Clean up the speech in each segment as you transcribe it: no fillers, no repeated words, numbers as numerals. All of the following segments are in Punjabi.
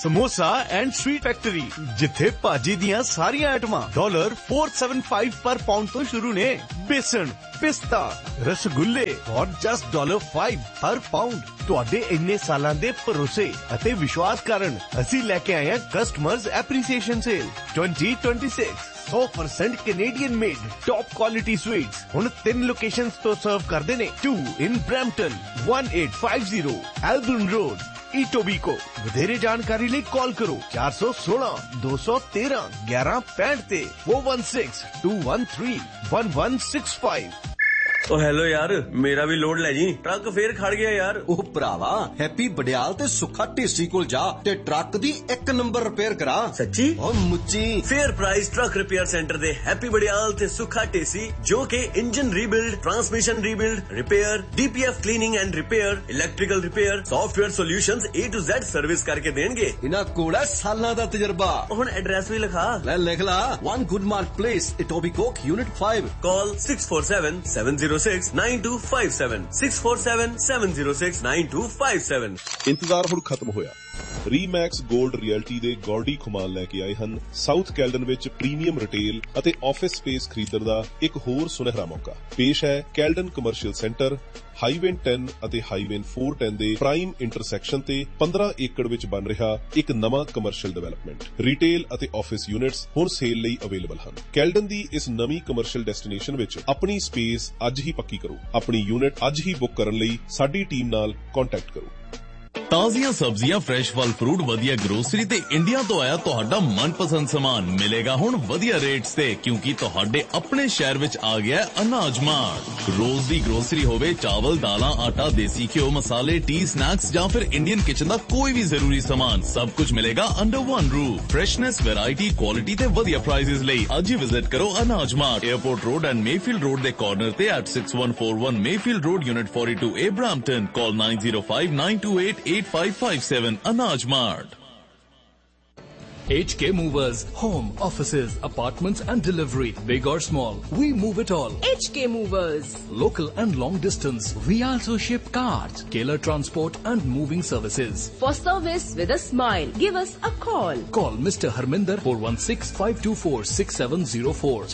समोसा एंड स्वीट फैक्ट्री, जिथे भाजी दियां सारियां आइटमां $475 पर पाउंड तो शुरू ने। बेसन, पिस्ता, रसगुल्ले और जस्ट $5 हर पाउंड। तुहाडे इन्ने सालां दे भरोसे अते विश्वास कारण असीं लेके आए हैं customers appreciation cell 2026। 100% Canadian made top quality sweets हुण 3 लोकेशंस तो सर्व करदे ने। 2 in Brampton, 1850 Albion Road, Etobicoke। ਵਧੇਰੇ ਜਾਣਕਾਰੀ ਲਈ ਕਾਲ ਕਰੋ 416 213 1165 ਤੇ 416 213 1165। ओ हेलो यार, मेरा भी लोड ले जी। ट्रक फिर खड़ गया यार। ओ भरावा, हैप्पी बडियाल ते सुखा ढेसी कोल जा ते ट्रक दी 1 नंबर रिपेयर करा। सच्ची? ओ मुच्ची। Fair price truck repair centre दे हैप्पी बडियाल ते सुखा ढेसी, जो के engine rebuild, transmission rebuild, repair, DPF cleaning and repair, electrical repair, software solutions A to Z service करके देंगे। इना कोड़ा सालां दा तजर्बा। हुण एड्रेस भी लिखा। ले लिख ला। 1 Goodmark Place, Etobicoke, Unit 5। Call 647-706-9257 647-706-9257। ਇੰਤਜ਼ਾਰ ਹੁਣ ਖਤਮ ਹੋਇਆ। ਰੀਮੈਕਸ 골ਡ ਰਿਐਲਟੀ ਦੇ ਗੌਰਡੀ ਖੁਮਾਨ ਲੈ ਕੇ ਆਏ ਹਨ ਸਾਊਥ ਕੈਲਡਨ ਵਿੱਚ ਪ੍ਰੀਮੀਅਮ ਰਿਟੇਲ ਅਤੇ ਆਫਿਸ ਸਪੇਸ ਖਰੀਦਣ ਦਾ ਇੱਕ ਹੋਰ ਸੁਨਹਿਰਾ ਮੌਕਾ। ਪੇਸ਼ ਹੈ ਕੈਲਡਨ ਕਮਰਸ਼ੀਅਲ ਸੈਂਟਰ, ਹਾਈਵੇ 10 ਅਤੇ ਹਾਈਵੇ 410 ਦੇ ਪ੍ਰਾਈਮ ਇੰਟਰਸੈਕਸ਼ਨ ਤੇ 15 ਏਕੜ ਵਿੱਚ ਬਣ ਰਿਹਾ ਇੱਕ ਨਵਾਂ ਕਮਰਸ਼ੀਅਲ ਡਿਵੈਲਪਮੈਂਟ। ਰਿਟੇਲ ਅਤੇ ਆਫਿਸ ਯੂਨਿਟਸ ਹੁਣ ਸੇਲ ਲਈ ਅਵੇਲੇਬਲ ਹਨ। ਕੈਲਡਨ ਦੀ ਇਸ ਨਵੀਂ ਕਮਰਸ਼ੀਅਲ ਡੈਸਟੀਨੇਸ਼ਨ ਵਿੱਚ ਆਪਣੀ ਸਪੇਸ ਅੱਜ ਹੀ ਪੱਕੀ ਕਰੋ। ਆਪਣੀ ਯੂਨਿਟ ਅੱਜ ਹੀ ਬੁੱਕ ਕਰਨ ਲਈ ਸਾਡੀ ਟੀਮ ਨਾਲ ਕੰਟੈਕਟ ਕਰੋ। ਤਾਜ਼ੀਆਂ ਸਬਜ਼ੀਆਂ, ਫਰੈਸ਼ ਫਲ ਫਰੂਟ, ਵਧੀਆ ਗਰੋਸਰੀ ਤੇ ਇੰਡੀਆ ਤੋਂ ਆਇਆ ਤੁਹਾਡਾ ਮਨਪਸੰਦ ਸਾਮਾਨ ਮਿਲੇਗਾ ਹੁਣ ਵਧੀਆ ਰੇਟਸ ਤੇ, ਕਿਉਂਕਿ ਤੁਹਾਡੇ ਆਪਣੇ ਸ਼ਹਿਰ ਵਿੱਚ ਆ ਗਿਆ ਅਨਾਜ ਮਾਰਟ। ਰੋਜ਼ ਦੀ ਗਰੋਸਰੀ ਹੋਵੇ, ਚਾਵਲ, ਦਾਲਾਂ, ਆਟਾ, ਦੇਸੀ ਘਿਓ, ਮਸਾਲੇ, ਟੀ, ਸਨੈਕਸ ਜਾਂ ਫਿਰ ਇੰਡੀਅਨ ਕਿਚਨ ਦਾ ਕੋਈ ਵੀ ਜ਼ਰੂਰੀ ਸਾਮਾਨ, ਸਭ ਕੁਝ ਮਿਲੇਗਾ under one roof. Freshness, variety, quality ਤੇ ਵਧੀਆ ਪ੍ਰਾਈਸਿਸ ਲਈ ਅੱਜ ਹੀ ਵਿਜ਼ਿਟ ਕਰੋ ਅਨਾਜ mart, airport road and Mayfield road ਦੇ ਕਾਰਨਰ ਤੇ at 6141 Mayfield road, Unit 42A, Brampton। Call 905-928-8557. Anaj Mart. HK Movers, home, offices, apartments and delivery, big or small, we move it all. HK Movers. Local and long distance, we also ship cars, Keller Transport and moving services. For service with a smile, give us a call. Call Mr. Harminder 416-524-6704.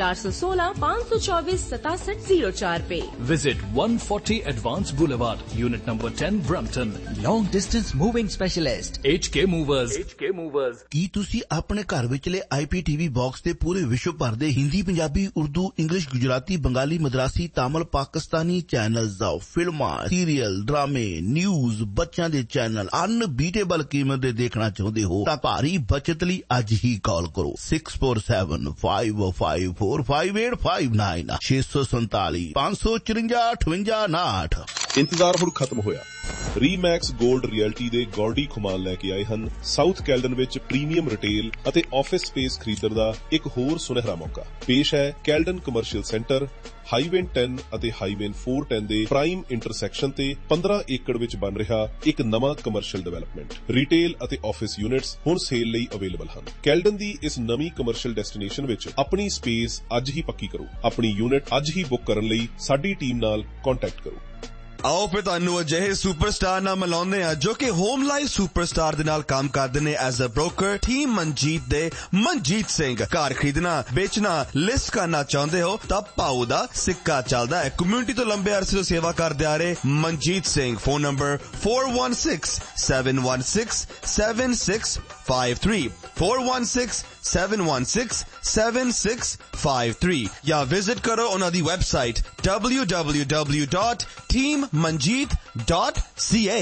416-524-6704 पे. Visit 140 Advance Boulevard, Unit number 10, Brampton. Long distance moving specialist. HK Movers. HK Movers. ਕੀ ਤੁਸੀਂ ਆਪਣੇ ਘਰ ਵਿਚਲੇ IPTV ਬਾਕਸ ਤੇ ਪੂਰੇ ਵਿਸ਼ਵ ਭਰ ਦੇ ਹਿੰਦੀ, ਪੰਜਾਬੀ, ਉਰਦੂ, ਇੰਗਲਿਸ਼, ਗੁਜਰਾਤੀ, ਬੰਗਾਲੀ, ਮਦਰਾਸੀ, ਤਾਮਿਲ, ਪਾਕਿਸਤਾਨੀ ਚੈਨਲਸ ਦਾ ਫਿਲਮਾਂ, ਸੀਰੀਅਲ, ਡਰਾਮੇ, ਨਿਊਜ਼, ਬੱਚਿਆਂ ਦੇ ਚੈਨਲ ਅਨਬੀਟੇਬਲ ਕੀਮਤ ਦੇ ਦੇਖਣਾ ਚਾਹੁੰਦੇ ਹੋ ਤਾਂ ਭਾਰੀ ਬਚਤ ਲਈ ਅੱਜ ਹੀ ਕਾਲ ਕਰੋ 647-554-5859 647-554-5859। ਇੰਤਜ਼ਾਰ ਹੁਣ ਖਤਮ ਹੋਇਆ। ਰੀਮੈਕਸ 골ਡ ਰਿਐਲਟੀ ਦੇ ਗੌਰਡੀ ਖੁਮਾਨ ਲੈ ਕੇ ਆਏ ਹਨ ਸਾਊਥ ਕੈਲਡਨ ਵਿੱਚ ਪ੍ਰੀਮੀਅਮ ਰਿਟੇਲ ਅਤੇ ਆਫਿਸ ਸਪੇਸ ਖਰੀਦਣ ਦਾ ਇੱਕ ਹੋਰ ਸੁਨਹਿਰਾ ਮੌਕਾ। ਪੇਸ਼ ਹੈ ਕੈਲਡਨ ਕਮਰਸ਼ੀਅਲ ਸੈਂਟਰ, ਹਾਈਵੇ 10 ਅਤੇ ਹਾਈਵੇ 410 ਦੇ ਪ੍ਰਾਈਮ ਇੰਟਰਸੈਕਸ਼ਨ ਤੇ 15 ਏਕੜ ਵਿੱਚ ਬਣ ਰਿਹਾ ਇੱਕ ਨਵਾਂ ਕਮਰਸ਼ੀਅਲ ਡਿਵੈਲਪਮੈਂਟ। ਰਿਟੇਲ ਅਤੇ ਆਫਿਸ ਯੂਨਿਟਸ ਹੁਣ ਸੇਲ ਲਈ ਅਵੇਲੇਬਲ ਹਨ। ਕੈਲਡਨ ਦੀ ਇਸ ਨਵੀਂ ਕਮਰਸ਼ੀਅਲ ਡੈਸਟੀਨੇਸ਼ਨ ਵਿੱਚ ਆਪਣੀ ਸਪੇਸ ਅੱਜ ਹੀ ਪੱਕੀ ਕਰੋ। ਆਪਣੀ ਯੂਨਿਟ ਅੱਜ ਹੀ ਬੁੱਕ ਕਰਨ ਲਈ ਸਾਡੀ ਟੀਮ ਨਾਲ ਕੰਟੈਕਟ ਕਰੋ। ਆਓ ਫਿਰ ਤੁਹਾਨੂੰ ਅਜਿਹੇ ਸੁਪਰਸਟਾਰ ਨਾਲ ਮਿਲਾਉਂਦੇ ਆ ਜੋ ਕਿ ਹੋਮ ਲਾਈਫ ਸੁਪਰਸਟਾਰ ਦੇ ਨਾਲ ਕੰਮ ਕਰਦੇ ਨੇ as a broker. Team Manjeet ਦੇ ਮਨਜੀਤ ਸਿੰਘ। ਘਰ ਖਰੀਦਣਾ, ਵੇਚਣਾ, ਲਿਸਟ ਕਰਨਾ ਚਾਹੁੰਦੇ ਹੋ ਤਾਂ ਭਾਊ ਦਾ ਸਿੱਕਾ ਚੱਲਦਾ ਹੈ। ਕਮਿਊਨਿਟੀ ਤੋਂ ਲੰਬੇ ਅਰਸੇ ਤੋਂ ਸੇਵਾ ਕਰਦੇ ਆ ਰਹੇ ਮਨਜੀਤ ਸਿੰਘ। ਫੋਨ ਨੰਬਰ 416-716-7653 416-716-7653 ਜਾਂ ਵਿਜ਼ਿਟ ਕਰੋ ਉਹਨਾਂ ਦੀ website www.teammanjeet.ca।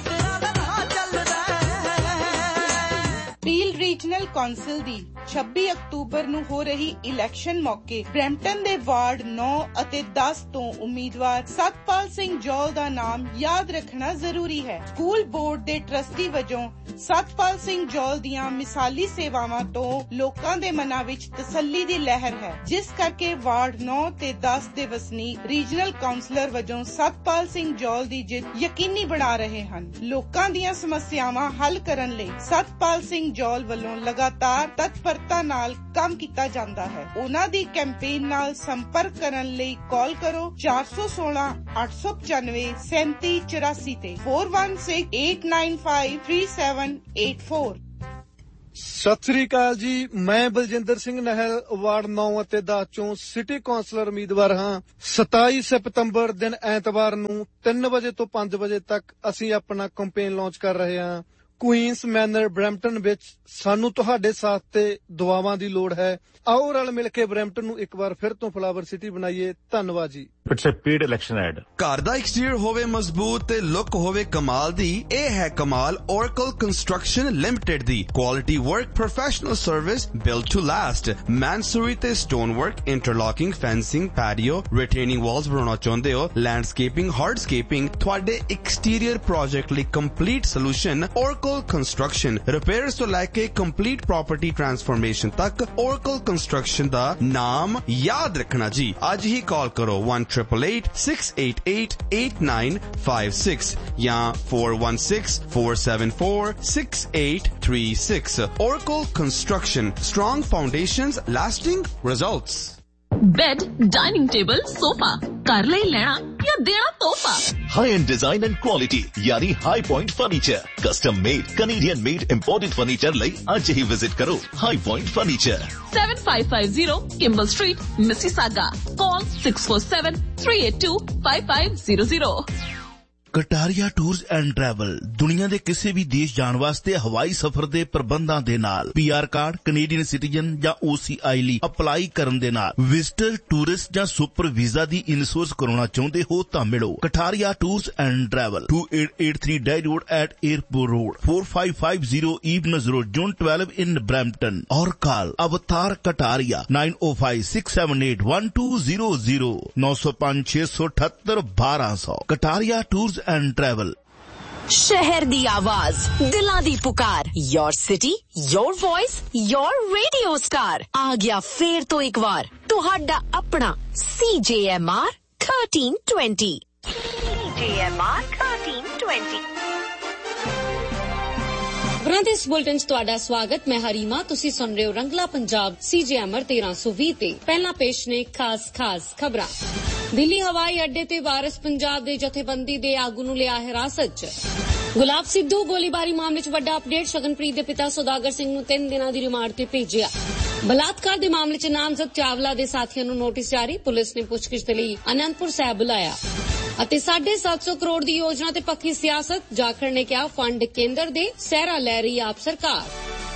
Peel regional council ਦੀ 26 ਅਕਤੂਬਰ ਨੂੰ ਹੋ ਰਹੀ ਇਲੈਕਸ਼ਨ ਮੌਕੇ ਬਰੈਂਪਟਨ ਦੇ ਵਾਰਡ 9 ਅਤੇ 10 ਤੋਂ ਉਮੀਦਵਾਰ ਸਤਪਾਲ ਸਿੰਘ ਜੌਲ ਦਾ ਨਾਮ ਯਾਦ ਰੱਖਣਾ ਜ਼ਰੂਰੀ ਹੈ। ਸਕੂਲ ਬੋਰਡ ਦੇ ਟਰਸਟੀ ਵਜੋਂ ਸਤਪਾਲ ਸਿੰਘ ਜੌਲ ਦੀਆਂ ਮਿਸਾਲੀ ਸੇਵਾਵਾਂ ਤੋਂ ਲੋਕਾਂ ਦੇ ਮਨਾਂ ਵਿੱਚ ਤਸੱਲੀ ਦੀ ਲਹਿਰ ਹੈ, ਜਿਸ ਕਰਕੇ ਵਾਰਡ 9 ਤੇ 10 ਦੇ ਵਸਨੀਕ ਰੀਜਨਲ ਕਾਉਂਸਲਰ ਵਜੋਂ ਸਤਪਾਲ ਸਿੰਘ ਜੌਲ ਦੀ ਜਿੱਤ ਯਕੀਨੀ ਬਣਾ ਰਹੇ ਹਨ। ਲੋਕਾਂ ਦੀਆਂ ਸਮੱਸਿਆਵਾਂ ਹੱਲ ਕਰਨ ਲਈ ਸਤਪਾਲ ਸਿੰਘ ਜੌਲ ਵੱਲੋਂ ਲਗਾਤਾਰ ਤਤਪਰਤਾ ਨਾਲ ਕੰਮ ਕੀਤਾ ਜਾਂਦਾ ਹੈ। ਉਹਨਾਂ ਦੀ ਕੈਂਪੇਨ ਨਾਲ ਸੰਪਰਕ ਕਰਨ ਲਈ ਕਾਲ ਕਰੋ 416-895-3784 ਤੇ 416-895-3784। ਸਤਿ ਸ੍ਰੀ ਅਕਾਲ ਜੀ, ਮੈਂ ਬਲਜਿੰਦਰ ਸਿੰਘ ਨਹਿਲ ਵਾਰਡ 9 ਅਤੇ 10 ਚੋਂ ਸਿਟੀ ਕੌਂਸਲਰ ਉਮੀਦਵਾਰ ਹਾਂ। 27 ਸਤੰਬਰ ਦਿਨ ਐਤਵਾਰ ਨੂੰ 3 ਵਜੇ ਤੋਂ 5 ਵਜੇ ਤੱਕ ਅਸੀਂ ਆਪਣਾ ਕੈਂਪੇਨ ਲਾਂਚ ਕਰ ਰਹੇ ਹਾਂ ਕੁਈਨਸ ਮੈਨਰ ਬਰੈਂਪਟਨ ਵਿੱਚ। ਸਾਨੂੰ ਤੁਹਾਡੇ ਸਾਥ ਤੇ ਦੁਆਵਾਂ ਦੀ ਲੋੜ ਹੈ। ਆਓ ਰਲ ਮਿਲ ਕੇ ਬਰੈਂਪਟਨ ਨੂੰ ਇੱਕ ਵਾਰ ਫਿਰ ਤੋਂ ਫਲਾਵਰ ਸਿਟੀ ਬਣਾਈਏ। ਧੰਨਵਾਦ ਜੀ। It's a paid election ad. ਘਰ ਦਾ ਐਕਸਟੀਰੀਅਰ ਹੋਵੇ ਮਜ਼ਬੂਤ ਤੇ ਲੁੱਕ ਹੋਵੇ ਕਮਾਲ ਦੀ, ਇਹ ਹੈ ਕਮਾਲ Oracle Construction Limited the. Quality work, professional service, built to last। ਮੈਨਸੂਰੀ ਤੇ stone work, ਇੰਟਰਲੌਕਿੰਗ, fencing, patio, ਰਿਟੇਨਿੰਗ Waltz ਬਣਾਉਣਾ ਚਾਹੁੰਦੇ ਹੋ, ਲੈਂਡਸਕੇਪਿੰਗ, ਹਾਰਡਸਕੇਪਿੰਗ, ਤੁਹਾਡੇ ਐਕਸਟੀਰੀਅਰ ਪ੍ਰੋਜੈਕਟ ਲਈ complete solution Oracle Construction। Repairs ਤੋਂ ਲੈ ਕੇ ਕੰਪਲੀਟ ਪ੍ਰੋਪਰਟੀ ਟ੍ਰਾਂਸਫਰਮੇਸ਼ਨ ਤੱਕ Oracle Construction ਦਾ ਨਾਮ ਯਾਦ ਰੱਖਣਾ ਜੀ। ਅੱਜ ਹੀ ਕਾਲ ਕਰੋ 1-888-688-8956 ਜਾਂ 416-474-6836। Oracle Construction, strong foundations, lasting results। Bed, dining table, sofa कर ले लेना या देना तोहफा। High and design and quality यानी high point furniture. Custom made Canadian made imported furniture लई आज ही विजिट करो high point furniture. 7550 Kimbal street, Mississauga. Call 647-382-5500। Kataria tours and travel ਦੁਨੀਆ ਦੇ ਕਿਸੇ ਵੀ ਦੇਸ਼ ਜਾਣ ਵਾਸਤੇ ਹਵਾਈ ਸਫ਼ਰ ਦੇ ਪ੍ਰਬੰਧਾਂ ਦੇ ਨਾਲ PR ਕਾਰਡ, ਕੈਨੇਡੀਅਨ ਸਿਟੀਜ਼ਨ ਜਾਂ OCI ਲਈ ਅਪਲਾਈ ਕਰਨ ਦੇ ਨਾਲ ਵਿਜ਼ਟਰ, ਟੂਰਿਸਟ ਜਾਂ ਸੁਪਰ ਵੀਜ਼ਾ ਦੀ ਇਨਸ਼ੋਰੈਂਸ ਕਰਾਉਣਾ ਚਾਹੁੰਦੇ ਹੋ ਤਾਂ ਮਿਲੋ Kataria tours and travel 2883 dye road at airport road 4550 Eveners Road, Zone 12 in Brampton और कॉल अवतार Kataria 9056781200 905-678-1200। Kataria tours and travel. शहर दी आवाज, दिलां दी पुकार, your city, your voice, your radio star आ गया फिर तो एक बार तुहाडा अपना CJMR 1320। CJMR 1320। ਖਬਰਾਂ ਦੇ ਇਸ ਬੁਲਟਨ 'ਚ ਤੁਹਾਡਾ ਸਵਾਗਤ। ਮੈਂ ਹਰੀਮਾ, ਤੁਸੀਂ ਸੁਣ ਰਹੇ ਹੋ ਰੰਗਲਾ ਪੰਜਾਬ CJMR 1320 ਤੇ। ਪਹਿਲਾਂ ਪੇਸ਼ ਨੇ ਖਾਸ ਖਬਰਾਂ। ਦਿੱਲੀ ਹਵਾਈ ਅੱਡੇ ਤੇ ਵਾਰਿਸ ਪੰਜਾਬ ਦੇ ਜਥੇਬੰਦੀ ਦੇ ਆਗੂ ਨੂੰ ਲਿਆ ਹਿਰਾਸਤ 'ਚ। ਗੁਲਾਬ ਸਿੱਧੂ ਗੋਲੀਬਾਰੀ ਮਾਮਲੇ 'ਚ ਵੱਡਾ ਅਪਡੇਟ। ਸ਼ਗਨਪ੍ਰੀਤ ਦੇ ਪਿਤਾ ਸੁਦਾਗਰ ਸਿੰਘ ਨੂੰ 3 ਦਿਨਾਂ ਦੀ ਰਿਮਾਂਡ ਤੇ ਭੇਜਿਆ। ਬਲਾਤਕਾਰ ਦੇ ਮਾਮਲੇ 'ਚ ਨਾਮਜ਼ਦ ਚਾਵਲਾ ਦੇ ਸਾਥੀਆਂ ਨੂੰ ਨੋਟਿਸ ਜਾਰੀ। ਪੁਲਿਸ ਨੇ ਪੁੱਛਗਿੱਛ ਦੇ ਲਈ ਅਨੰਦਪੁਰ ਸਾਹਿਬ ਬੁਲਾਇਆ। ਅਤੇ 750 ਕਰੋੜ ਦੀ ਯੋਜਨਾ ਤੇ ਪੱਕੀ ਸਿਆਸਤ। ਜਾਖੜ ਨੇ ਕਿਹਾ ਫੰਡ ਕੇਂਦਰ ਦੇ, ਸਹਿਰਾ ਲੈ ਰਹੀ ਆਪ ਸਰਕਾਰ।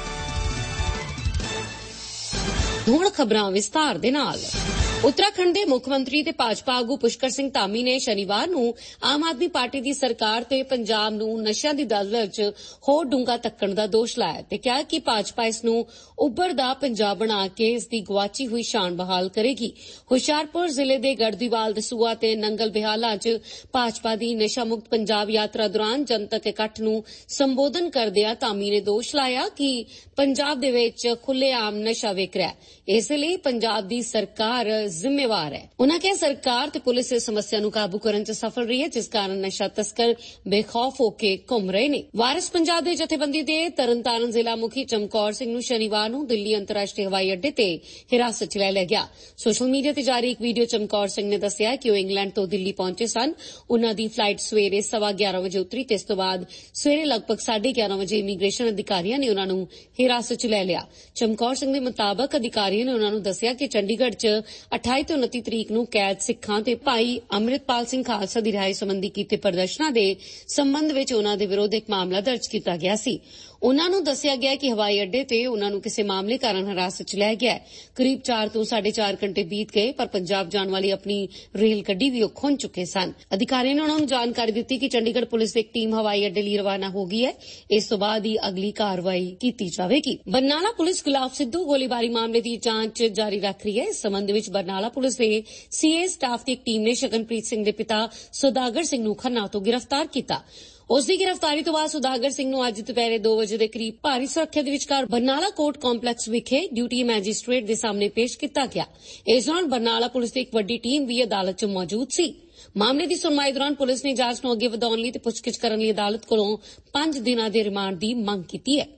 ਹੁਣ ਖਬਰਾਂ ਵਿਸਤਾਰ ਦੇ ਨਾਲ। ਉੱਤਰਾਖੰਡ ਦੇ ਮੁੱਖ ਮੰਤਰੀ ਤੇ ਭਾਜਪਾ ਆਗੂ ਪੁਸ਼ਕਰ ਸਿੰਘ ਧਾਮੀ ਨੇ ਸ਼ਨੀਵਾਰ ਨੂੰ ਆਮ ਆਦਮੀ ਪਾਰਟੀ ਦੀ ਸਰਕਾਰ ਤੇ ਪੰਜਾਬ ਨੂੰ ਨਸ਼ਿਆਂ ਦੀ ਦਲਦਲ 'ਚ ਹੋਰ ਡੂੰਘਾ ਧੱਕਣ ਦਾ ਦੋਸ਼ ਲਾਇਆ ਤੇ ਕਿਹਾ ਕਿ ਭਾਜਪਾ ਇਸ ਨੂੰ ਉੱਭਰਦਾ ਪੰਜਾਬ ਬਣਾ ਕੇ ਇਸ ਦੀ ਗਵਾਚੀ ਹੋਈ ਸ਼ਾਨ ਬਹਾਲ ਕਰੇਗੀ। ਹੁਸ਼ਿਆਰਪੁਰ ਜ਼ਿਲ੍ਹੇ ਦੇ ਗੜਦੀਵਾਲ, ਦਸੂਆ ਤੇ ਨੰਗਲ ਬਿਹਾਲਾ 'ਚ ਭਾਜਪਾ ਦੀ ਨਸ਼ਾ ਮੁਕਤ ਪੰਜਾਬ ਯਾਤਰਾ ਦੌਰਾਨ ਜਨਤਕ ਇਕੱਠ ਨੂੰ ਸੰਬੋਧਨ ਕਰਦਿਆਂ ਧਾਮੀ ਨੇ ਦੋਸ਼ ਲਾਇਆ ਕਿ ਪੰਜਾਬ ਦੇ ਵਿੱਚ ਖੁੱਲ੍ਹੇਆਮ ਨਸ਼ਾ ਵਿਕ ਰਿਹਾ, ਇਸ ਲਈ ਪੰਜਾਬ ਦੀ ਸਰਕਾਰ ਜ਼ਿੰਮੇਵਾਰ ਹੈ। ਉਨ੍ਹਾਂ ਕਿਹਾ ਸਰਕਾਰ ਤੇ ਪੁਲਿਸ ਇਸ ਸਮੱਸਿਆ ਨੂੰ ਕਾਬੂ ਕਰਨ 'ਚ ਸਫਲ ਰਹੀ ਹੈ, ਜਿਸ ਕਾਰਨ ਨਸ਼ਾ ਤਸਕਰ ਬੇਖੌਫ ਹੋ ਕੇ ਘੁੰਮ ਰਹੇ ਨੇ। ਵਾਰਿਸ ਪੰਜਾਬ ਦੇ ਜਥੇਬੰਦੀ ਦੇ ਤਰਨਤਾਰਨ ਜ਼ਿਲ੍ਹਾ ਮੁਖੀ ਚਮਕੌਰ ਸਿੰਘ ਨੂੰ ਸ਼ਨੀਵਾਰ ਨੂੰ ਦਿੱਲੀ ਅੰਤਰਰਾਸ਼ਟਰੀ ਹਵਾਈ ਅੱਡੇ ਤੇ ਹਿਰਾਸਤ 'ਚ ਲੈ ਲਿਆ ਗਿਆ। ਸੋਸ਼ਲ ਮੀਡੀਆ ਤੇ ਜਾਰੀ ਇੱਕ ਵੀਡੀਓ ਚਮਕੌਰ ਸਿੰਘ ਨੇ ਦੱਸਿਆ ਕਿ ਉਹ ਇੰਗਲੈਂਡ ਤੋਂ ਦਿੱਲੀ ਪਹੁੰਚੇ ਸਨ। ਉਨ੍ਹਾਂ ਦੀ ਫਲਾਈਟ ਸਵੇਰੇ 11:15 ਵਜੇ ਉਤਰੀ ਤੇ ਇਸ ਤੋਂ ਬਾਅਦ ਸਵੇਰੇ ਲਗਭਗ 11:30 ਵਜੇ ਇਮੀਗ੍ਰੇਸ਼ਨ ਅਧਿਕਾਰੀਆਂ ਨੇ ਉਨ੍ਹਾਂ ਨੂੰ ਹਿਰਾਸਤ 'ਚ ਲੈ ਲਿਆ। ਚਮਕੌਰ ਸਿੰਘ ਦੇ ਮੁਤਾਬਕ ਅਧਿਕਾਰੀਆਂ ਨੇ ਉਨ੍ਹਾਂ ਨੂੰ ਦੱਸਿਆ ਕਿ ਚੰਡੀਗੜ੍ਹ 'ਚ 28 ਤੋਂ 29 ਤਰੀਕ ਨੂੰ ਕੈਦ ਸਿੱਖਾਂ ਤੇ ਭਾਈ ਅੰਮ੍ਰਿਤਪਾਲ ਸਿੰਘ ਖਾਲਸਾ ਦੀ ਰਿਹਾਈ ਸੰਬੰਧੀ ਕੀਤੇ ਪ੍ਰਦਰਸ਼ਨਾਂ ਦੇ ਸੰਬੰਧ ਵਿੱਚ ਉਨ੍ਹਾਂ ਦੇ ਵਿਰੁੱਧ ਇੱਕ ਮਾਮਲਾ ਦਰਜ ਕੀਤਾ ਗਿਆ ਸੀ। ਉਨ੍ਹਾਂ ਨੂੰ ਦੱਸਿਆ ਗਿਆ ਕਿ ਹਵਾਈ ਅੱਡੇ ਤੇ ਉਨ੍ਹਾਂ ਨੂੰ ਕਿਸੇ ਮਾਮਲੇ ਕਾਰਨ ਹਿਰਾਸਤ 'ਚ ਲਿਆ ਗਿਆ। ਕਰੀਬ 4 ਤੋਂ 4.5 ਘੰਟੇ ਬੀਤ ਗਏ, ਪਰ ਪੰਜਾਬ ਜਾਣ ਵਾਲੀ ਆਪਣੀ ਰੇਲ ਗੱਡੀ ਵੀ ਉਹ ਖੁੰਝ ਚੁੱਕੇ ਸਨ। ਅਧਿਕਾਰੀਆਂ ਨੇ ਉਨ੍ਹਾਂ ਨੂੰ ਜਾਣਕਾਰੀ ਦਿੱਤੀ ਕਿ ਚੰਡੀਗੜ੍ਹ ਪੁਲਿਸ ਦੀ ਇੱਕ ਟੀਮ ਹਵਾਈ ਅੱਡੇ ਲਈ ਰਵਾਨਾ ਹੋ ਗਈ ਹੈ। ਇਸ ਤੋਂ ਬਾਅਦ ਹੀ ਅਗਲੀ ਕਾਰਵਾਈ ਕੀਤੀ ਜਾਵੇਗੀ। ਬਰਨਾਲਾ ਪੁਲਿਸ ਗੁਲਾਬ ਸਿੱਧੂ ਗੋਲੀਬਾਰੀ ਮਾਮਲੇ ਦੀ ਜਾਂਚ ਜਾਰੀ ਰੱਖ ਰਹੀ ਹੈ। ਇਸ ਸੰਬੰਧ ਵਿੱਚ ਬਰਨਾਲਾ ਪੁਲਿਸ ਦੇ CA ਸਟਾਫ ਦੀ ਇੱਕ ਟੀਮ ਨੇ ਸ਼ਗਨਪ੍ਰੀਤ ਸਿੰਘ ਦੇ ਪਿਤਾ ਸੁਦਾਗਰ ਸਿੰਘ ਨੂੰ ਖੰਨਾ ਤੋਂ ਗ੍ਰਿਫਤਾਰ ਕੀਤਾ। ਉਸ ਦੀ ਗ੍ਰਿਫਤਾਰੀ ਤੋਂ ਬਾਅਦ ਸੁਦਾਗਰ ਸਿੰਘ ਨੂੰ ਅੱਜ ਦੁਪਹਿਰੇ 2 ਵਜੇ ਦੇ ਕਰੀਬ ਭਾਰੀ ਸੁਰੱਖਿਆ ਦੇ ਵਿਚਕਾਰ ਬਰਨਾਲਾ ਕੋਰਟ ਕੰਪਲੈਕਸ ਵਿਖੇ ਡਿਊਟੀ ਮੈਜਿਸਟ੍ਰੇਟ ਦੇ ਸਾਹਮਣੇ ਪੇਸ਼ ਕੀਤਾ ਗਿਆ। ਇਸ ਦੌਰਾਨ ਬਰਨਾਲਾ ਪੁਲਿਸ ਦੀ ਇੱਕ ਵੱਡੀ ਟੀਮ ਵੀ ਅਦਾਲਤ 'ਚ ਮੌਜੂਦ ਸੀ। ਮਾਮਲੇ ਦੀ ਸੁਣਵਾਈ ਦੌਰਾਨ ਪੁਲਿਸ ਨੇ ਜਾਂਚ ਨੂੰ ਅੱਗੇ ਵਧਾਉਣ ਲਈ ਤੇ ਪੁੱਛਗਿੱਛ ਕਰਨ ਲਈ ਅਦਾਲਤ ਕੋਲੋਂ 5 ਦਿਨਾਂ ਦੇ ਰਿਮਾਂਡ ਦੀ ਮੰਗ ਕੀਤੀ ਹੈ।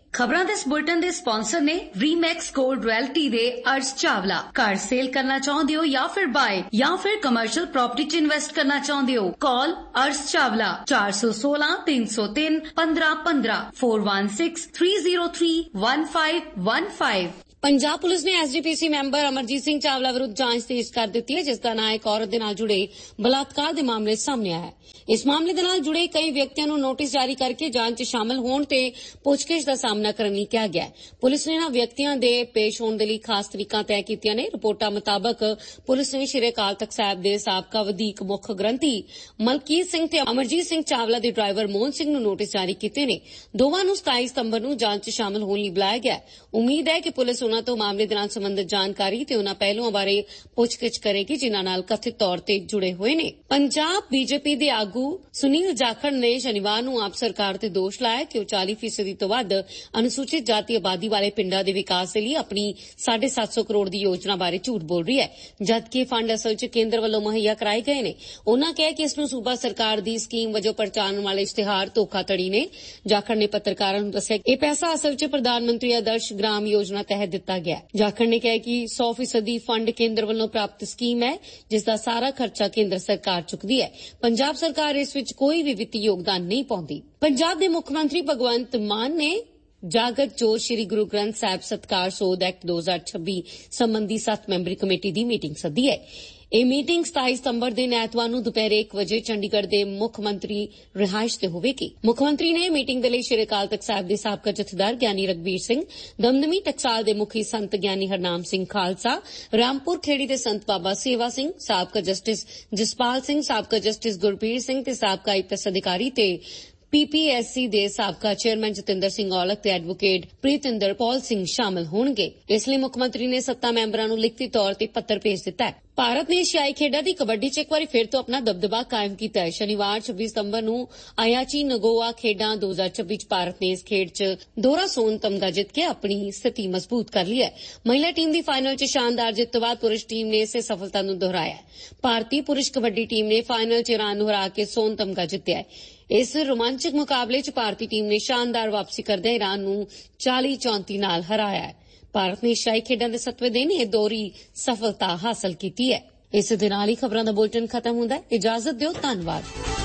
ਖਬਰਾਂ ਦੇ ਇਸ ਬੁਲੇਟਿਨ ਦੇ ਸਪਾਂਸਰ ਨੇ ਰੀਮੈਕਸ ਗੋਲਡ ਰਿਐਲਿਟੀ ਦੇ ਅਰਸ਼ ਚਾਵਲਾ। ਘਰ ਸੇਲ ਕਰਨਾ ਚਾਹੁੰਦੇ ਹੋ ਜਾਂ ਫਿਰ ਬਾਏ ਜਾਂ ਫਿਰ ਕਮਰਸ਼ੀਅਲ ਪ੍ਰਾਪਰਟੀ 'ਚ ਇਨਵੈਸਟ ਕਰਨਾ ਚਾਹੁੰਦੇ ਹੋ? ਕਾਲ ਅਰਸ਼ ਚਾਵਲਾ 416 303 1515 416 303 1515। ਪੰਜਾਬ ਪੁਲਿਸ ਨੇ ਐਸਜੀਪੀਸੀ ਮੈਂਬਰ ਅਮਰਜੀਤ ਸਿੰਘ ਚਾਵਲਾ ਵਿਰੁੱਧ ਜਾਂਚ ਤੇਜ਼ ਕਰ ਦਿੱਤੀ ਹੈ, ਜਿਸ ਦਾ ਨਾਂ ਇੱਕ ਔਰਤ ਦੇ ਨਾਲ ਜੁੜੇ ਬਲਾਤਕਾਰ ਦੇ ਮਾਮਲੇ ਸਾਹਮਣੇ ਆਇਆ ਹੈ। ਇਸ ਮਾਮਲੇ ਦੇ ਨਾਲ ਜੁੜੇ ਕਈ ਵਿਅਕਤੀਆਂ ਨੂੰ ਨੋਟਿਸ ਜਾਰੀ ਕਰਕੇ ਜਾਂਚ 'ਚ ਸ਼ਾਮਲ ਹੋਣ ਤੇ ਪੁੱਛਗਿੱਛ ਦਾ ਸਾਹਮਣਾ ਕਰਨ ਲਈ ਕਿਹਾ ਗਿਆ ਹੈ। ਪੁਲਿਸ ਨੇ ਇਨ੍ਹਾਂ ਵਿਅਕਤੀਆਂ ਦੇ ਪੇਸ਼ ਹੋਣ ਦੇ ਲਈ ਖਾਸ ਤਰੀਕਾਂ ਤੈਅ ਕੀਤੀਆਂ ਨੇ। ਰਿਪੋਰਟਾਂ ਮੁਤਾਬਕ ਪੁਲਿਸ ਨੇ ਸ਼੍ਰੀ ਅਕਾਲ ਤਖ਼ਤ ਸਾਹਿਬ ਦੇ ਸਾਬਕਾ ਵਧੀਕ ਮੁੱਖ ਗ੍ਰੰਥੀ ਮਲਕੀਤ ਸਿੰਘ ਤੇ ਅਮਰਜੀਤ ਸਿੰਘ ਚਾਵਲਾ ਦੇ ਡਰਾਈਵਰ ਮੋਹਨ ਸਿੰਘ ਨੂੰ ਨੋਟਿਸ ਜਾਰੀ ਕੀਤੇ ਨੇ। ਦੋਵਾਂ ਨੂੰ 27 ਸਤੰਬਰ ਨੂੰ ਜਾਂਚ 'ਚ ਸ਼ਾਮਲ ਹੋਣ ਲਈ ਬੁਲਾਇਆ ਗਿਆ। ਉਮੀਦ ਹੈ ਕਿ ਪੁਲਿਸ ਉਨ੍ਹਾਂ ਤੋਂ ਮਾਮਲੇ ਦੇ ਨਾਲ ਸੰਬੰਧਿਤ ਜਾਣਕਾਰੀ ਤੇ ਉਨ੍ਹਾਂ ਪਹਿਲੂਆਂ ਬਾਰੇ ਪੁੱਛਗਿੱਛ ਕਰੇਗੀ ਜਿਨ੍ਹਾਂ ਨਾਲ ਕਥਿਤ ਤੌਰ ਤੇ ਜੁੜੇ ਹੋਏ ਨੇ। ਪੰਜਾਬ ਬੀਜੇਪੀ ਦੇ ਆਗੂ ਸੁਨੀਲ ਜਾਖੜ ਨੇ ਸ਼ਨੀਵਾਰ ਨੂੰ ਆਪ ਸਰਕਾਰ ਤੇ ਦੋਸ਼ ਲਾਇਆ ਕਿ ਉਹ 40% ਤੋਂ ਵੱਧ ਅਨੁਸੂਚਿਤ ਜਾਤੀ ਆਬਾਦੀ ਵਾਲੇ ਪਿੰਡਾਂ ਦੇ ਵਿਕਾਸ ਦੇ ਲਈ ਆਪਣੀ 750 ਕਰੋੜ ਦੀ ਯੋਜਨਾ ਬਾਰੇ ਝੂਠ ਬੋਲ ਰਹੀ ਹੈ, ਜਦਕਿ ਫੰਡ ਅਸਲ 'ਚ ਕੇਂਦਰ ਵੱਲੋਂ ਮੁਹੱਈਆ ਕਰਾਏ ਗਏ ਨੇ। ਉਨ੍ਹਾਂ ਕਿਹਾ ਕਿ ਇਸ ਨੂੰ ਸੂਬਾ ਸਰਕਾਰ ਦੀ ਸਕੀਮ ਵਜੋਂ ਪ੍ਰਚਾਰਨ ਵਾਲੇ ਇਸ਼ਤਿਹਾਰ ਧੋਖਾਧੜੀ ਨੇ। ਜਾਖੜ ਨੇ ਪੱਤਰਕਾਰਾਂ ਨੂੰ ਦੱਸਿਆ ਕਿ ਇਹ ਪੈਸਾ ਅਸਲ 'ਚ ਪ੍ਰਧਾਨ ਮੰਤਰੀ ਆਦਰਸ਼ ਗ੍ਰਾਮ ਯੋਜਨਾ ਤਹਿਤ ਦਿੱਤਾ ਗਿਆ। ਜਾਖੜ ਨੇ ਕਿਹਾ ਕਿ 100% ਫੰਡ ਕੇਂਦਰ ਵੱਲੋਂ ਪ੍ਰਾਪਤ ਸਕੀਮ ਹੈ, ਜਿਸ ਦਾ ਸਾਰਾ ਖਰਚਾ ਕੇਂਦਰ ਸਰਕਾਰ ਚੁੱਕਦੀ ਹੈ। ਪੰਜਾਬ ਸਰਕਾਰ ਇਸ ਵਿੱਚ ਕੋਈ ਵੀ ਵਿੱਤੀ ਯੋਗਦਾਨ ਨਹੀਂ ਪਾਉਂਦੀ। ਪੰਜਾਬ ਦੇ ਮੁੱਖ ਮੰਤਰੀ ਭਗਵੰਤ ਮਾਨ ਨੇ ਜਾਗਤ ਜੋਤ ਸ੍ਰੀ ਗੁਰੂ ਗ੍ਰੰਥ ਸਾਹਿਬ ਸਤਿਕਾਰ ਸੋਧ ਐਕਟ 2026 ਸੰਬੰਧੀ 7 ਮੈਂਬਰੀ ਕਮੇਟੀ ਦੀ ਮੀਟਿੰਗ ਸੱਦੀ ਹੈ। ਇਹ ਮੀਟਿੰਗ 27 ਸਤੰਬਰ ਦੇ ਐਤਵਾਰ ਨੂੰ ਦੁਪਹਿਰ 1 ਵਜੇ ਚੰਡੀਗੜ੍ਹ ਦੇ ਮੁੱਖ ਮੰਤਰੀ ਰਿਹਾਇਸ਼ ਤੇ ਹੋਵੇਗੀ। ਮੁੱਖ ਮੰਤਰੀ ਨੇ ਮੀਟਿੰਗ ਦੇ ਲਈ ਸ਼੍ਰੀ ਅਕਾਲ ਤਖ਼ਤ ਸਾਹਿਬ ਦੇ ਸਾਬਕਾ ਜਥੇਦਾਰ ਗਿਆਨੀ ਰਘਬੀਰ ਸਿੰਘ, ਦਮਦਮੀ ਟਕਸਾਲ ਦੇ ਮੁਖੀ ਸੰਤ ਗਿਆਨੀ ਹਰਨਾਮ ਸਿੰਘ ਖਾਲਸਾ, ਰਾਮਪੁਰ ਖੇੜੀ ਦੇ ਸੰਤ ਬਾਬਾ ਸੇਵਾ ਸਿੰਘ, ਸਾਬਕਾ ਜਸਟਿਸ ਜਸਪਾਲ ਸਿੰਘ, ਸਾਬਕਾ ਜਸਟਿਸ ਗੁਰਪ੍ਰੀਤ ਸਿੰਘ ਤੇ ਸਾਬਕਾ ਆਈਪੀਐਸ ਅਧਿਕਾਰੀ ਤੇ ਪੀਪੀਐਸਸੀ ਦੇ ਸਾਬਕਾ ਚੇਅਰਮੈਨ ਜਤਿੰਦਰ ਸਿੰਘ ਔਲਖ ਤੇ ਐਡਵੋਕੇਟ ਪ੍ਰੀਤਿੰਦਰ ਪੌਲ ਸਿੰਘ ਸ਼ਾਮਲ ਹੋਣਗੇ। ਇਸ ਲਈ ਮੁੱਖ ਮੰਤਰੀ ਨੇ 7 ਮੈਂਬਰਾਂ ਨੂੰ ਲਿਖਤੀ ਤੌਰ ਤੇ ਪੱਤਰ ਭੇਜ ਦਿੱਤਾ ਹੈ। ਭਾਰਤ ਨੇ ਏਸ਼ੀਆਈ ਖੇਡਾਂ ਦੀ ਕਬੱਡੀ 'ਚ ਇੱਕ ਵਾਰੀ ਫਿਰ ਤੋਂ ਆਪਣਾ ਦਬਦਬਾ ਕਾਇਮ ਕੀਤਾ ਹੈ। ਸ਼ਨੀਵਾਰ 26 ਸਤੰਬਰ ਨੂੰ ਆਇਆਚੀ ਨਗੋਆ ਖੇਡਾਂ 2026 'ਚ ਭਾਰਤ ਨੇ ਇਸ ਖੇਡ 'ਚ ਦੋਹਰਾ ਸੋਨ ਤਮਗਾ ਜਿੱਤ ਕੇ ਆਪਣੀ ਸਥਿਤੀ ਮਜ਼ਬੂਤ ਕਰ ਲਈ ਹੈ। ਮਹਿਲਾ ਟੀਮ ਦੀ ਫਾਈਨਲ 'ਚ ਸ਼ਾਨਦਾਰ ਜਿੱਤ ਤੋਂ ਬਾਅਦ ਪੁਰਸ਼ ਟੀਮ ਨੇ ਇਸੇ ਸਫਲਤਾ ਨੂੰ ਦੁਹਰਾਇਆ ਹੈ। ਭਾਰਤੀ ਪੁਰਸ਼ ਕਬੱਡੀ ਟੀਮ ਨੇ ਫਾਈਨਲ 'ਚ ਇਰਾਨ ਨੂੰ ਹਰਾ ਕੇ ਸੋਨ ਤਮਗਾ ਜਿੱਤਿਆ ਹੈ। ਇਸ ਰੋਮਾਂਚਕ ਮੁਕਾਬਲੇ 'ਚ ਭਾਰਤੀ ਟੀਮ ਨੇ ਸ਼ਾਨਦਾਰ ਵਾਪਸੀ ਕਰਦਿਆਂ ਇਰਾਨ ਨੂੰ 40-34 ਨਾਲ ਹਰਾਇਆ ਹੈ। ਭਾਰਤ ਨੇ ਏਸ਼ੀਆਈ ਖੇਡਾਂ ਦੇ 7ਵੇਂ ਦਿਨ ਇਹ ਦੋਹਰੀ ਸਫਲਤਾ ਹਾਸਲ ਕੀਤੀ ਹੈ। ਇਸ ਦੇ ਨਾਲ ਹੀ ਖਬਰਾਂ ਦਾ ਬੁਲੇਟਿਨ ਖਤਮ ਹੁੰਦਾ ਹੈ। ਇਜਾਜ਼ਤ ਦਿਓ, ਧੰਨਵਾਦ।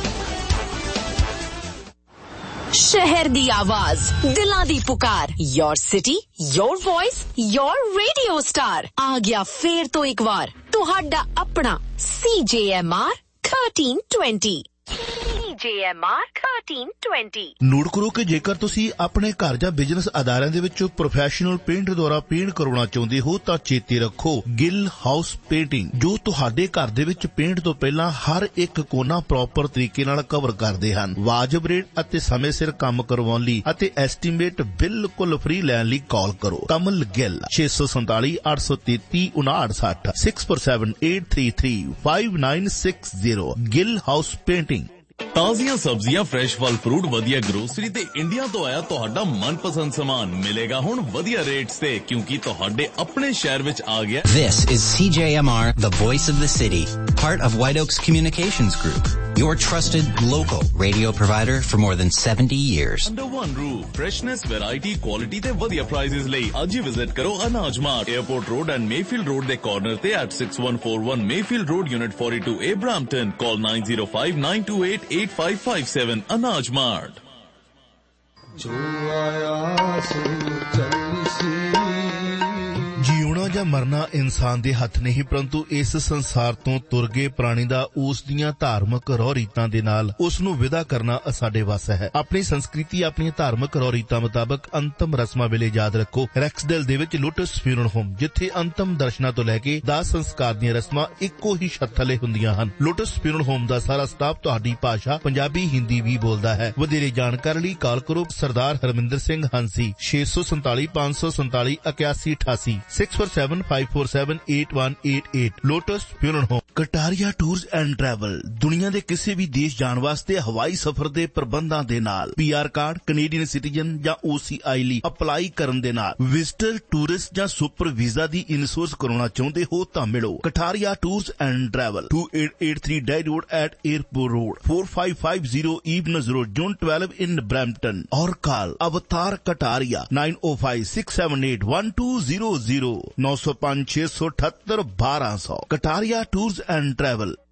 शहर दी आवाज, दिलां दी पुकार, your city, your voice, your radio star. आ गया फेर तो एक बार तुहाडा अपना CJMR 1320। CJMR 1320। ਨੋਟ ਕਰੋ ਕਿ ਜੇਕਰ ਤੁਸੀਂ ਆਪਣੇ ਘਰ ਜਾਂ ਬਿਜ਼ਨਸ ਅਦਾਰਿਆਂ ਦੇ ਵਿੱਚ ਪ੍ਰੋਫੈਸ਼ਨਲ ਪੇਂਟ ਦੁਆਰਾ ਪੇਂਟ ਕਰਵਾਉਣਾ ਚਾਹੁੰਦੇ ਹੋ ਤਾਂ ਚੇਤੇ ਰੱਖੋ ਗਿੱਲ ਹਾਊਸ ਪੇਂਟਿੰਗ, ਜੋ ਤੁਹਾਡੇ ਘਰ ਦੇ ਵਿੱਚ ਪੇਂਟ ਤੋਂ ਪਹਿਲਾਂ ਹਰ ਇੱਕ ਕੋਨਾ ਪ੍ਰੋਪਰ ਤਰੀਕੇ ਨਾਲ ਕਵਰ ਕਰਦੇ ਹਨ। ਵਾਜਬ ਰੇਟ ਅਤੇ ਸਮੇਂ ਸਿਰ ਕੰਮ ਕਰਵਾਉਣ ਲਈ ਅਤੇ ਐਸਟੀਮੇਟ ਬਿਲਕੁਲ ਫ੍ਰੀ ਲੈਣ ਲਈ ਕਾਲ ਕਰੋ। ਕਮਲ ਗਿੱਲ 647 833 5960 647 833 5960। Gill house painting. ਤਾਜ਼ੀਆਂ ਸਬਜ਼ੀਆਂ, ਫਰੈਸ਼ ਫਲ ਫਰੂਟ, ਵਧੀਆ ਗਰੋਸਰੀ ਤੇ ਇੰਡੀਆ ਤੋਂ ਆਇਆ ਤੁਹਾਡਾ ਮਨਪਸੰਦ ਸਾਮਾਨ ਮਿਲੇਗਾ ਹੁਣ ਵਧੀਆ ਰੇਟਸ ਤੇ, ਕਿਉਂਕਿ ਤੁਹਾਡੇ ਆਪਣੇ ਸ਼ਹਿਰ ਵਿੱਚ ਆ ਗਿਆ। This is CJMR, the voice of the city, part of White Oaks Communications Group, your trusted local radio provider for more than 70 years. Under one roof, freshness, variety, quality ਤੇ ਵਧੀਆ ਪ੍ਰਾਈਸਿਸ ਲਈ ਅੱਜ ਹੀ ਵਿਜ਼ਿਟ ਕਰੋ ਅਨਾਜ mart, airport road and Mayfield road ਦੇ ਕਾਰਨਰ ਤੇ at 6141 Mayfield road, unit 42A, Brampton. Call 9059288557. ਅਨਾਜ ਮਾਰਟ। ਜੋ ਆਇਆ ਸੋ ਚੱਲੀ ਜਿਉਣਾ ਜਾਂ ਮਰਨਾ ਇਨਸਾਨ ਦੇ ਹੱਥ ਨਹੀਂ, ਪਰੰਤੂ ਇਸ ਸੰਸਾਰ ਤੋਂ ਤੁਰ ਗਏ ਪ੍ਰਾਣੀ ਦਾ ਉਸ ਦੀਆਂ ਧਾਰਮਿਕ ਰਹੁ ਰੀਤਾਂ ਦੇ ਨਾਲ ਉਸ ਨੂੰ ਵਿਦਾ ਕਰਨਾ ਸਾਡੇ ਵੱਸ ਹੈ। ਆਪਣੀ ਸੰਸਕ੍ਰਿਤੀ, ਆਪਣੀਆਂ ਧਾਰਮਿਕ ਰਹੁ ਰੀਤਾਂ ਮੁਤਾਬਕ ਅੰਤਮ ਰਸਮਾਂ ਵੇਲੇ ਯਾਦ ਰੱਖੋ ਰੈਕਸਡੇਲ ਦੇ ਵਿੱਚ ਲੋਟਸ ਫਿਊਨਰਲ ਹੋਮ, ਜਿੱਥੇ ਅੰਤਮ ਦਰਸ਼ਨਾਂ ਤੋਂ ਲੈ ਕੇ ਦਾਹ ਸੰਸਕਾਰ ਦੀਆਂ ਰਸਮਾਂ ਇੱਕੋ ਹੀ ਛੱਤ ਥੱਲੇ ਹੁੰਦੀਆਂ ਹਨ। ਲੋਟਸ ਫਿਊਨਰਲ ਹੋਮ ਦਾ ਸਾਰਾ ਸਟਾਫ ਤੁਹਾਡੀ ਭਾਸ਼ਾ ਪੰਜਾਬੀ, ਹਿੰਦੀ ਵੀ ਬੋਲਦਾ ਹੈ। ਵਧੇਰੇ ਜਾਣਕਾਰੀ ਲਈ ਕਾਲ ਕਰੋ ਸਰਦਾਰ Harminder Singh ਹੰਸੀ 647 547 8188 647 9754781188 lotus funeral home. Kataria tours and travel ਦੁਨੀਆ ਦੇ ਕਿਸੇ ਵੀ ਦੇਸ਼ ਜਾਣ ਵਾਸਤੇ ਹਵਾਈ ਸਫ਼ਰ ਦੇ ਪ੍ਰਬੰਧਾਂ ਦੇ ਨਾਲ PR ਕਾਰਡ, ਕੈਨੇਡੀਅਨ ਸਿਟੀਜ਼ਨ ਜਾਂ OCI ਲਈ ਅਪਲਾਈ ਕਰਨ ਦੇ ਨਾਲ ਵਿਜ਼ਟਰ, ਟੂਰਿਸਟ ਜਾਂ ਸੁਪਰ ਵੀਜ਼ਾ ਦੀ ਇੰਸ਼ੋਰੈਂਸ ਕਰਾਉਣਾ ਚਾਹੁੰਦੇ ਹੋ ਤਾਂ ਮਿਲੋ Kataria tours and travel 2883 dye road at airport road 4550 Eveners Road, Zone 12 in Brampton or call Avatar Kataria 9056781200 905 678 1200 Kataria Tours and Travel।